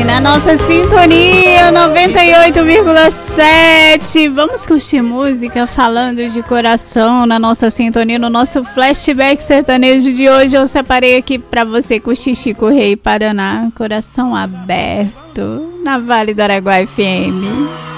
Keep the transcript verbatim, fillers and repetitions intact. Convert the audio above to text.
na nossa sintonia noventa e oito vírgula sete. Vamos curtir música falando de coração na nossa sintonia, no nosso flashback sertanejo de hoje. Eu separei aqui pra você curtir Chico Rei Paraná, Coração Aberto, na Vale do Araguaia F M.